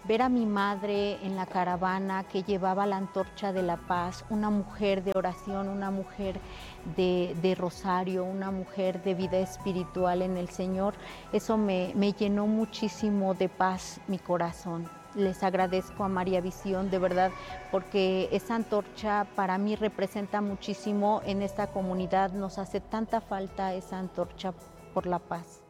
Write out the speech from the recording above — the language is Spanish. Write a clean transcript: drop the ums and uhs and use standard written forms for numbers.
ver a mi madre en la caravana que llevaba la antorcha de la paz, una mujer de oración, una mujer de rosario, una mujer de vida espiritual en el Señor, eso me llenó muchísimo de paz mi corazón. Les agradezco a María Visión, de verdad, porque esa antorcha para mí representa muchísimo en esta comunidad. Nos hace tanta falta esa antorcha por la paz.